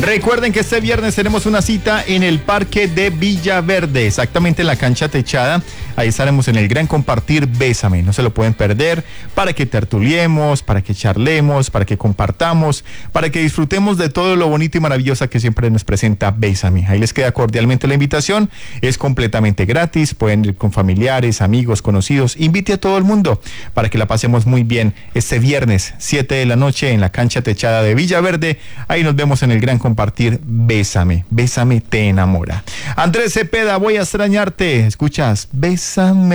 Recuerden que este viernes tenemos una cita en el Parque de Villaverde, exactamente en la cancha techada. Ahí estaremos en el gran compartir Bésame, no se lo pueden perder, para que tertuliemos, para que charlemos, para que compartamos, para que disfrutemos de todo lo bonito y maravilloso que siempre nos presenta Bésame. Ahí les queda cordialmente la invitación, es completamente gratis, pueden ir con familiares, amigos, conocidos, invite a todo el mundo para que la pasemos muy bien este viernes, 7 de la noche en la cancha techada de Villaverde. Ahí nos vemos en el gran compartir Bésame, Bésame te enamora. Andrés Cepeda, voy a extrañarte, escuchas Bésame.